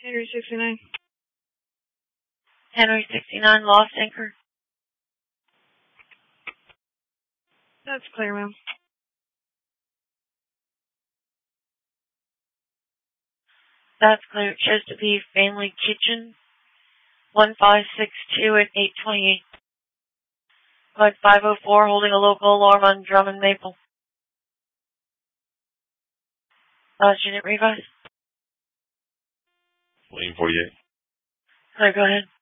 Henry 69. Henry 69, lost anchor. That's clear, ma'am. That's clear. It shows to be Family Kitchen, 1562 at 828. Code 504, holding a local alarm on Drummond Maple. Last unit revise. Lane 48. Clear, go ahead.